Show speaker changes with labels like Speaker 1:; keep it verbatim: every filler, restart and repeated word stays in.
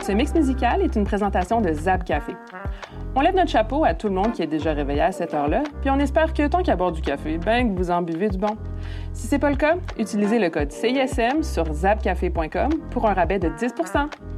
Speaker 1: Ce mix musical est une présentation de Zap Café. On lève notre chapeau à tout le monde qui est déjà réveillé à cette heure-là, puis on espère que tant qu'à boire du café, ben que vous en buvez du bon. Si c'est pas le cas, utilisez le code C I S M sur zap café point com pour un rabais de dix pour cent.